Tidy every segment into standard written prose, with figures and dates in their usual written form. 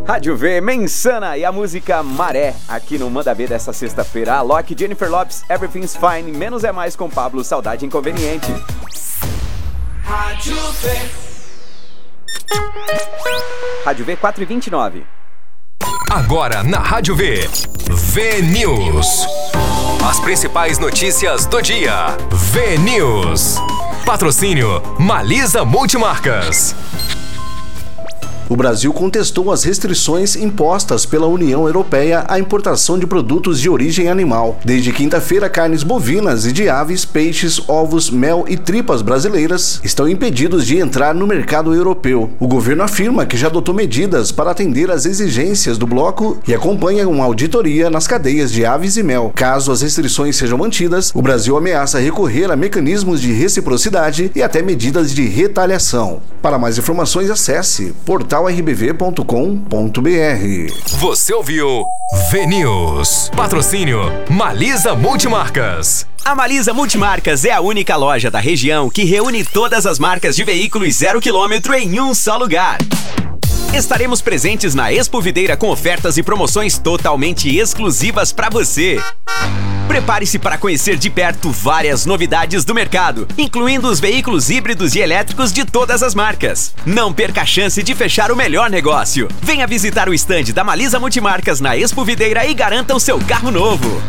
Rádio V, Mensana e a música Maré, aqui no Manda Ver dessa sexta-feira. Alok, Jennifer Lopes, Everything's Fine, Menos é Mais com Pablo, Saudade Inconveniente. Rádio V. Rádio V 4h29. Agora na Rádio V, V-News. As principais notícias do dia. V-News. Patrocínio Malisa Multimarcas. O Brasil contestou as restrições impostas pela União Europeia à importação de produtos de origem animal. Desde quinta-feira, carnes bovinas e de aves, peixes, ovos, mel e tripas brasileiras estão impedidos de entrar no mercado europeu. O governo afirma que já adotou medidas para atender às exigências do bloco e acompanha uma auditoria nas cadeias de aves e mel. Caso as restrições sejam mantidas, o Brasil ameaça recorrer a mecanismos de reciprocidade e até medidas de retaliação. Para mais informações, acesse portalrbv.com.br. Você ouviu V-News. Patrocínio Malisa Multimarcas. A Malisa Multimarcas é a única loja da região que reúne todas as marcas de veículos 0 km em um só lugar. Estaremos presentes na Expo Videira com ofertas e promoções totalmente exclusivas para você. Prepare-se para conhecer de perto várias novidades do mercado, incluindo os veículos híbridos e elétricos de todas as marcas. Não perca a chance de fechar o melhor negócio. Venha visitar o estande da Malisa Multimarcas na Expo Videira e garanta o seu carro novo.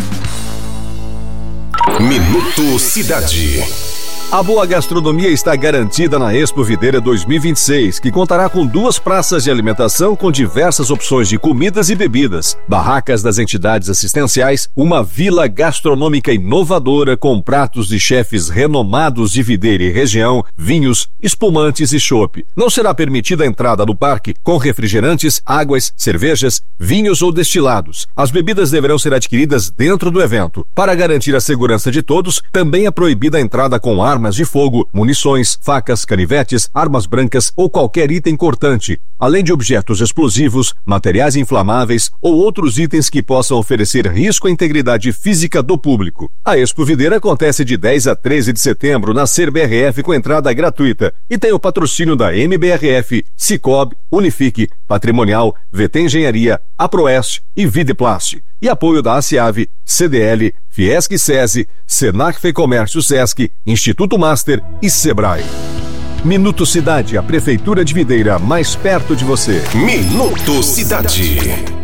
Minuto Cidade. A boa gastronomia está garantida na Expo Videira 2026, que contará com 2 praças de alimentação com diversas opções de comidas e bebidas, barracas das entidades assistenciais, uma vila gastronômica inovadora com pratos de chefes renomados de Videira e região, vinhos, espumantes e chopp. Não será permitida a entrada no parque com refrigerantes, águas, cervejas, vinhos ou destilados. As bebidas deverão ser adquiridas dentro do evento. Para garantir a segurança de todos, também é proibida a entrada com armas de fogo, munições, facas, canivetes, armas brancas ou qualquer item cortante, além de objetos explosivos, materiais inflamáveis ou outros itens que possam oferecer risco à integridade física do público. A Expo Videira acontece de 10 a 13 de setembro na CBRF com entrada gratuita e tem o patrocínio da MBRF, Cicobi, Unifique, Patrimonial, VT Engenharia, Aproeste e Videplast. E apoio da ACIAV, CDL, Fiesc SESI, Senac Fecomércio Sesc, Instituto Master e Sebrae. Minuto Cidade, a Prefeitura de Videira, mais perto de você. Minuto Cidade.